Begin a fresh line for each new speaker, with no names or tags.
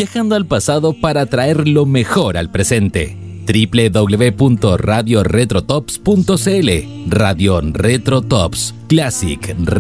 viajando al pasado para traer lo mejor al presente. www.radioretrotops.cl. Radio Retro Tops Classic